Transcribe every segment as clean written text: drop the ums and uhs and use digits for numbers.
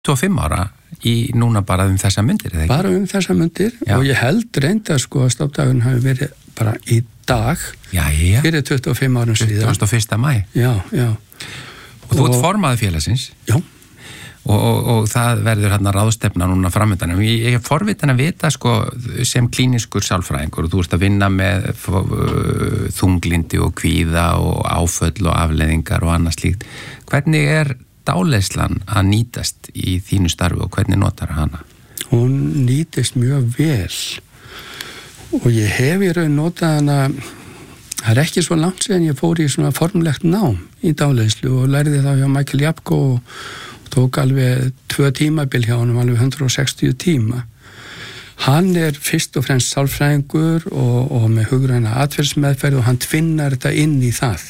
25 ára í núna bara þessa myndir, eða ekki? Bara þessa myndir og ég held reynda sko að stoppdagurinn hafi verið bara í dag fyrir 25 árum síðan. 21. maí. Já. Og þú ert formaður félagsins. Já. Og það verður hérna ráðstefna núna framöndan. Ég er forvitin að vita sko sem klíniskur sálfræðingur og þú ert að vinna með þunglindi og kvíða og áföll og afleiðingar og annað slíkt. Hvernig er dáleiðslan að nýtast í þínu starfi og hvernig notar hana? Hún nýtist mjög vel og ég hef í raun notað hana, það ekki svo langt síðan ég fór í svona formlegt nám í dáleiðslu og lærði þá hjá Michael Japko og tók alveg 2 tímabil hjá honum, alveg 160 tíma. Hann er fyrst og fremst sálfræðingur og með hugræna atferðsmeðferð og hann tvinnar þetta inn í það.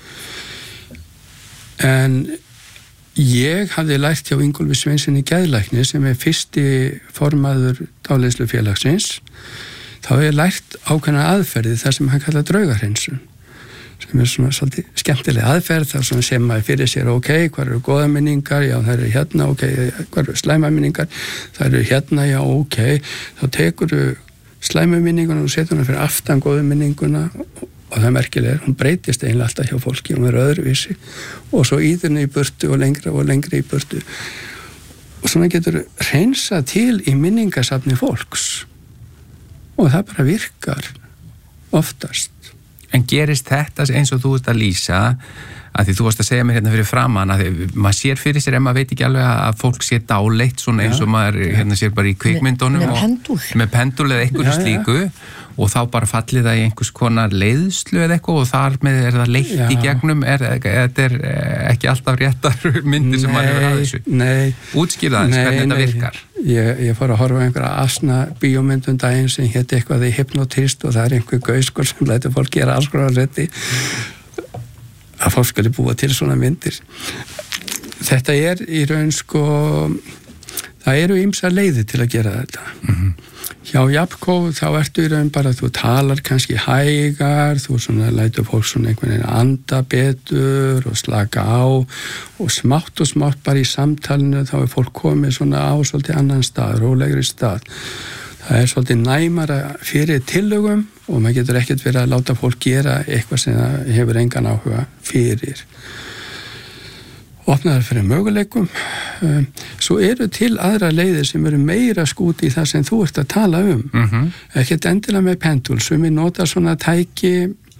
En ég hafði lært hjá Ingólfi Sveinsinni geðlækni sem er fyrsti formaður dáleiðslufélagsins. Þá hef ég lært ákveðna aðferði þar sem hann kallar draugahreinsun. Sem er svona svolítið skemmtileg aðferð þar svona sem maður fyrir sér hvað eru góða minningar, já það eru hérna hvað eru slæma minningar, það eru hérna, já þá tekur slæma minninguna og setur hana fyrir aftan góða minninguna og það merkilega hún breytist eiginlega alltaf hjá fólki, hún öðruvísi og svo íður henni í burtu og lengri í burtu og svona getur hreinsað til í minningasafni fólks og það bara virkar oftast. En gerist þetta eins og þú ert að lýsa að því þú varst að segja mér hérna fyrir framan að maður sér fyrir sér maður veit ekki alveg að fólk sé dáleitt svona eins og maður hérna sér bara í kvikmyndunum með pendul eða einhverju slíku og þá bara fallið það í einhvers konar leiðslu eða eitthvað og þar með það leitt í gegnum þetta er ekki alltaf réttar myndir sem maður hefur að þessu. Nei. Útskýrðu aðeins hvernig þetta virkar. Ég fór að horfa einhverja asna bíómyndum daginn sem héti eitthvað í hypnotist og það er einhver gauskól sem lætur fólk gera alls konar hluti að fólk skuli búa til svona myndir. Þetta er í raun sko það eru ýmsar leiðir til að gera þetta. Hjá Japko þá ertu í raun bara þú talar kannski hægar, þú svona lætur fólk svona einhvern veginn anda betur og slaka á og smátt bara í samtalinu þá er fólk komið svona á svolítið annan stað, rólegri stað. Það er svolítið næmara fyrir tillögum og maður getur ekkert verið að láta fólk gera eitthvað sem það hefur engan áhuga fyrir. Opnaðar fyrir möguleikum. Svo eru til aðra leiðir sem eru meira skúti í það sem þú ert að tala ekkert endilega með pendul sem við nota svona tæki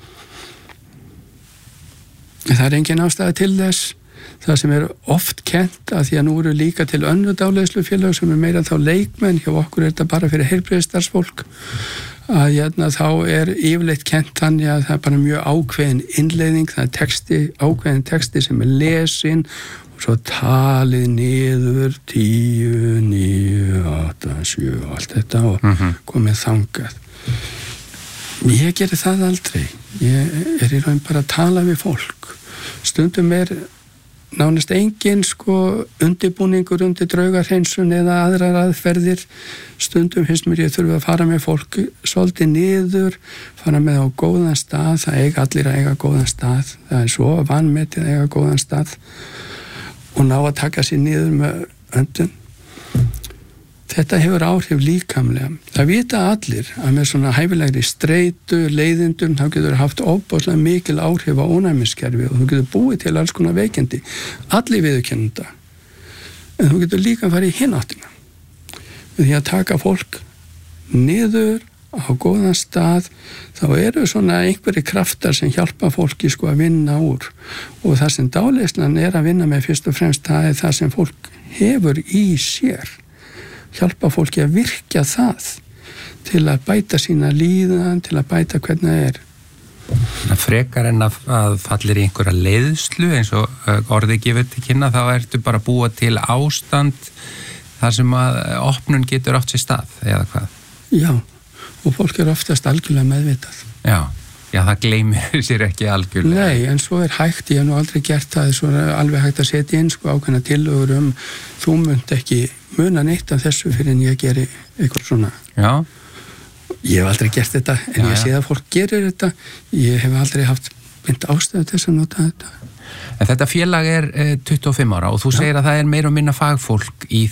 það er engin ástæða til þess það sem er oft kennt að því að nú eru líka til önnur dáleiðslufélög sem er meira þá leikmenn hjá okkur er þetta bara fyrir heilbrigðisstarfsfólk að þá er yfirleitt kennt þannig að það er bara mjög ákveðin innleiðing, það er ákveðin texti sem er lesin og svo talið niður 10, 9, 8, 7 og allt þetta og komið þangað. Ég geri það aldrei. Ég er í raun bara að tala við fólk. Stundum er nánast engin undirbúningur undir draugahreinsun eða aðrar aðferðir. Stundum finnst mér ég þurfa að fara með fólk svolítið niður, fara með á góðan stað, það eiga allir að eiga góðan stað, það er svo vanmetið að eiga góðan stað og ná að taka sér niður með öndun. Þetta hefur áhrif líkamlega. Það vita allir að með svona hæfilegri streitu, leiðindum, þá getur haft ofboðslega mikil áhrif á ónæmiskerfi og þú getur búið til alls konar veikindi. Allir viðurkenna. En þú getur líka farið í hinn áttina. Því að taka fólk niður á góðan stað, þá eru svona einhverjir kraftar sem hjálpa fólki að vinna úr. Og það sem dáleiðslan er að vinna með fyrst og fremst, það er það sem fólk hefur í sér. Hjálpa fólki að virkja það til að bæta sína líðan, til að bæta hvernig það er. Frekar en að fallir í einhverja leiðslu eins og orðið gefur til kynna, þá ertu bara að búa til ástand þar sem að opnun getur átt sér stað, eða hvað? Já, og fólk er oftast algjörlega meðvitað. Já, það gleymir sér ekki algjörlega. Nei, en svo er hægt, ég hef nú aldrei gert það, svo er alveg hægt að setja inn ákveðna tillögur þú munt ekki muna neitt af þessu fyrir en ég geri eitthvað svona. Já. Ég hef aldrei gert þetta, en ég sé að fólk gerir þetta. Ég hef aldrei haft beint ástæðu til þess að nota þetta. En þetta félag er 25 ára og þú segir að það er meira og minna fagfólk í